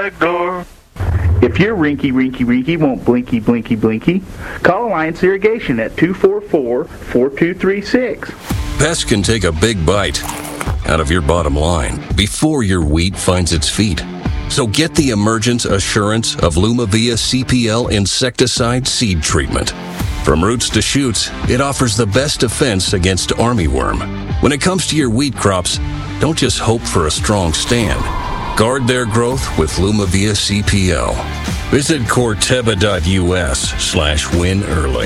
back door. If your rinky won't blinky, call Alliance Irrigation at 244-4236. Pests can take a big bite out of your bottom line before your wheat finds its feet. So get the Emergence Assurance of Lumavia CPL insecticide seed treatment. From roots to shoots, it offers the best defense against armyworm. When it comes to your wheat crops, don't just hope for a strong stand. Guard their growth with Lumavia CPL. Visit Corteva.us/win early.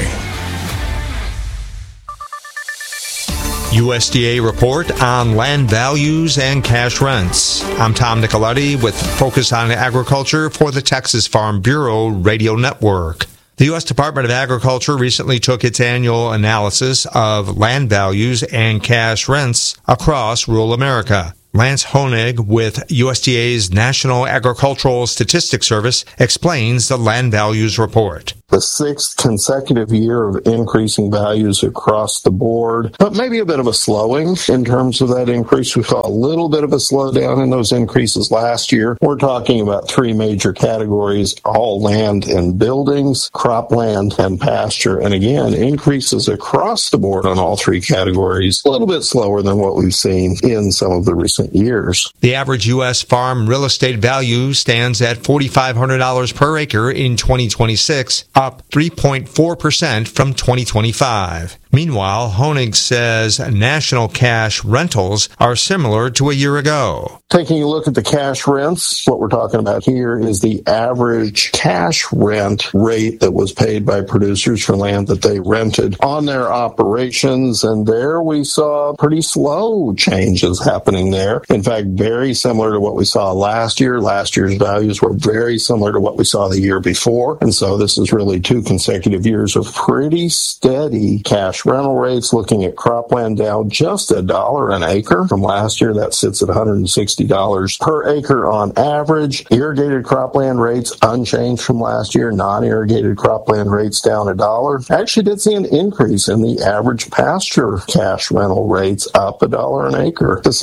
USDA report on land values and cash rents. I'm Tom Nicoletti with Focus on Agriculture for the Texas Farm Bureau Radio Network. The U.S. Department of Agriculture recently took its annual analysis of land values and cash rents across rural America. Lance Honig with USDA's National Agricultural Statistics Service explains the land values report. The sixth consecutive year of increasing values across the board, but maybe a bit of a slowing in terms of that increase. We saw a little bit of a slowdown in those increases last year. We're talking about three major categories: all land and buildings, cropland, and pasture. And again, increases across the board on all three categories, a little bit slower than what we've seen in some of the recent years. The average U.S. farm real estate value stands at $4,500 per acre in 2026, up 3.4% from 2025. Meanwhile, Honig says national cash rentals are similar to a year ago. Taking a look at the cash rents, what we're talking about here is the average cash rent rate that was paid by producers for land that they rented on their operations. And there we saw pretty slow changes happening there. In fact, very similar to what we saw last year. Last year's values were very similar to what we saw the year before. And so this is really two consecutive years of pretty steady cash rental rates. Looking at cropland, down just $1 an acre from last year. That sits at $160 per acre on average. Irrigated cropland rates unchanged from last year. Non-irrigated cropland rates down $1. Actually did see an increase in the average pasture cash rental rates, up $1 an acre to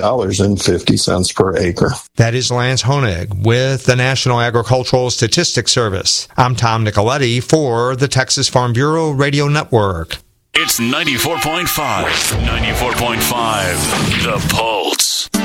$16.50 per acre. That is Lance Honig with the National Agricultural Statistics Service. I'm Tom Nicoletti for the Texas Farm Bureau Radio Network. It's 94.5. 94.5. The Pulse.